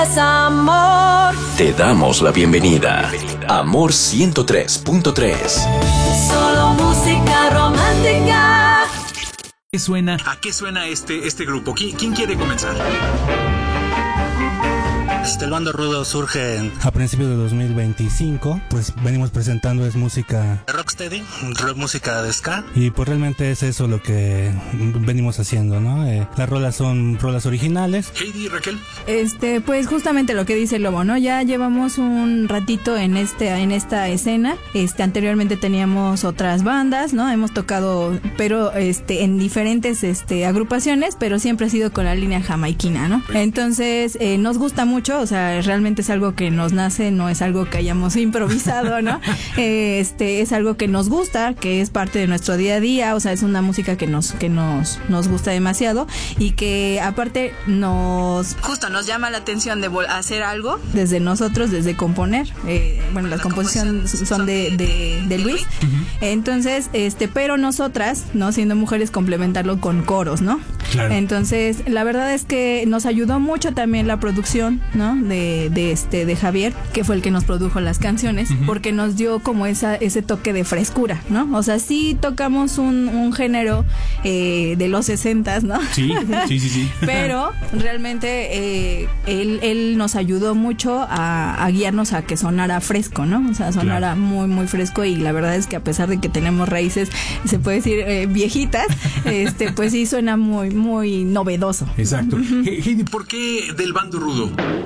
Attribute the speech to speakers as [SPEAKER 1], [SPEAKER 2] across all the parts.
[SPEAKER 1] Amor.
[SPEAKER 2] Te damos la bienvenida. Amor 103.3.
[SPEAKER 1] Solo música romántica.
[SPEAKER 3] ¿A qué suena este grupo? ¿Quién quiere comenzar?
[SPEAKER 4] El Bando Rudo surge
[SPEAKER 5] a principios de 2025, pues venimos presentando es música
[SPEAKER 4] rocksteady, música de ska.
[SPEAKER 5] Y pues realmente es eso lo que venimos haciendo, ¿no? Las rolas son rolas originales.
[SPEAKER 3] Heidi, Raquel.
[SPEAKER 6] Pues justamente lo que dice el Lobo, ¿no? Ya llevamos un ratito en esta escena. Anteriormente teníamos otras bandas, ¿no? Hemos tocado, pero en diferentes agrupaciones, pero siempre ha sido con la línea jamaiquina, ¿no? Entonces, nos gusta mucho, o sea, realmente es algo que nos nace, no es algo que hayamos improvisado, ¿no? Es algo que nos gusta, que es parte de nuestro día a día, o sea, es una música que nos gusta demasiado y que aparte nos llama la atención de hacer algo desde nosotros, desde componer. Las composiciones son de Luis. Uh-huh. Entonces, pero nosotras, ¿no? Siendo mujeres, complementarlo con coros, ¿no?
[SPEAKER 3] Claro.
[SPEAKER 6] Entonces, la verdad es que nos ayudó mucho también la producción, ¿no? De Javier, que fue el que nos produjo las canciones, uh-huh. Porque nos dio como ese toque de frescura, ¿no? O sea, sí tocamos un género de los 60s, ¿no?
[SPEAKER 3] Sí.
[SPEAKER 6] Pero realmente él nos ayudó mucho a guiarnos a que sonara fresco, ¿no? O sea, sonara muy, muy fresco, y la verdad es que a pesar de que tenemos raíces, se puede decir, viejitas, pues sí suena muy, muy novedoso.
[SPEAKER 3] Exacto. Heidi, ¿por qué del Bando Rudo?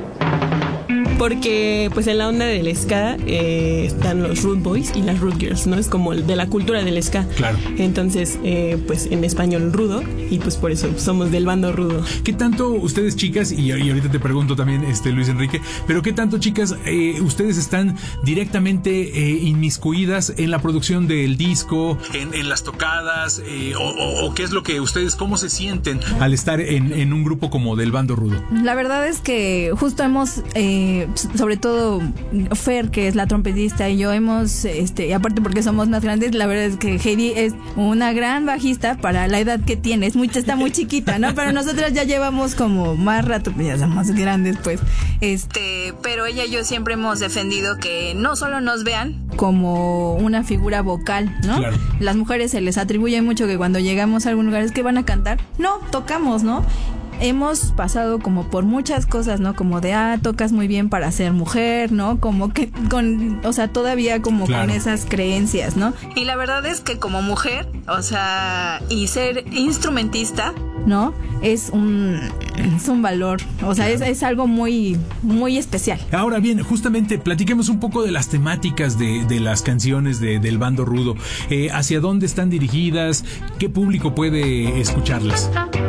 [SPEAKER 7] Porque pues en la onda del ska están los Rude Boys y las Rude Girls, ¿no? Es como de la cultura del ska.
[SPEAKER 3] Claro.
[SPEAKER 7] Entonces, pues en español rudo, y pues por eso somos del Bando Rudo.
[SPEAKER 3] ¿Qué tanto ustedes, chicas, y ahorita te pregunto también, Luis Enrique, pero qué tanto, chicas, ustedes están directamente inmiscuidas en la producción del disco, en las tocadas, o qué es lo que ustedes, cómo se sienten al estar en un grupo como del Bando Rudo?
[SPEAKER 6] La verdad es que justo hemos sobre todo Fer, que es la trompetista, y yo hemos, aparte porque somos más grandes, la verdad es que Heidi es una gran bajista para la edad que tiene, está muy chiquita, ¿no? Pero nosotras ya llevamos como más rato, ya somos grandes, pues. Pero ella y yo siempre hemos defendido que no solo nos vean como una figura vocal, ¿no?
[SPEAKER 3] Claro.
[SPEAKER 6] Las mujeres se les atribuye mucho que cuando llegamos a algún lugar es que van a cantar. No, tocamos, ¿no? Hemos pasado como por muchas cosas, ¿no? Como de, tocas muy bien para ser mujer, ¿no? Como que todavía como claro, con esas creencias, ¿no? Y la verdad es que como mujer, o sea, y ser instrumentista, ¿no? Es un valor, o sea, es algo muy, muy especial.
[SPEAKER 3] Ahora bien, justamente platiquemos un poco de las temáticas de las canciones del Bando Rudo. ¿Hacia dónde están dirigidas? ¿Qué público puede escucharlas?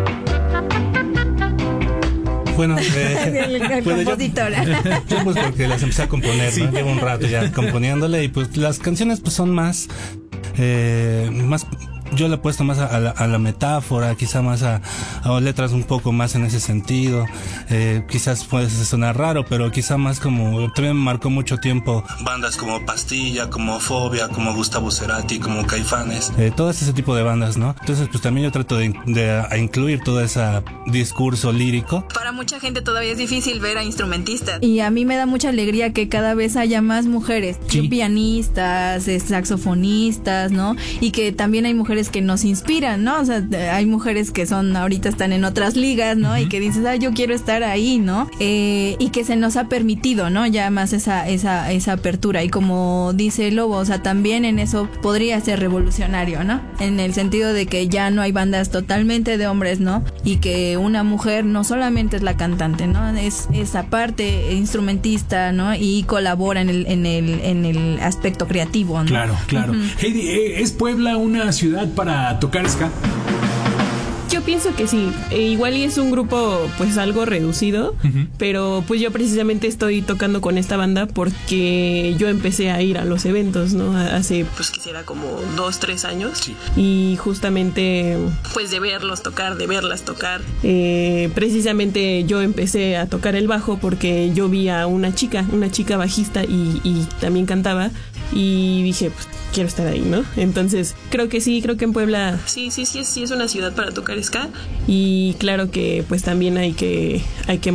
[SPEAKER 5] Bueno,
[SPEAKER 6] el compositor.
[SPEAKER 5] Yo pues porque las empecé a componer, sí, ¿no? Llevo un rato ya componiéndole, y pues las canciones pues son más yo le he puesto más a la metáfora, quizá más a letras un poco más en ese sentido. Quizás puede sonar raro, pero quizá más como, también me marcó mucho tiempo
[SPEAKER 4] bandas como Pastilla, como Fobia, como Gustavo Cerati, como Caifanes,
[SPEAKER 5] todo ese tipo de bandas, ¿no? Entonces pues también yo trato de incluir todo ese discurso lírico.
[SPEAKER 6] Para mucha gente todavía es difícil ver a instrumentistas, y a mí me da mucha alegría que cada vez haya más mujeres, sí, pianistas, saxofonistas, ¿no? Y que también hay mujeres que nos inspiran, ¿no? O sea, hay mujeres que ahorita están en otras ligas, ¿no? Uh-huh. Y que dices, yo quiero estar ahí, ¿no? Y que se nos ha permitido, ¿no? Ya más esa apertura. Y como dice Lobo, o sea, también en eso podría ser revolucionario, ¿no? En el sentido de que ya no hay bandas totalmente de hombres, ¿no? Y que una mujer no solamente es la cantante, ¿no? Es aparte instrumentista, ¿no? Y colabora en el aspecto creativo, ¿no?
[SPEAKER 3] Claro.
[SPEAKER 6] Uh-huh.
[SPEAKER 3] Heidi, ¿es Puebla una ciudad para tocar ska?
[SPEAKER 7] Yo pienso que sí, igual y es un grupo pues algo reducido, uh-huh, pero pues yo precisamente estoy tocando con esta banda porque yo empecé a ir a los eventos, ¿no? Hace pues quisiera como 2-3 años, sí, y justamente pues de verlas tocar, precisamente yo empecé a tocar el bajo porque yo vi a una chica bajista y también cantaba, y dije, pues quiero estar ahí, ¿no? Entonces creo que en Puebla sí es una ciudad para tocar ska, y claro que pues también hay que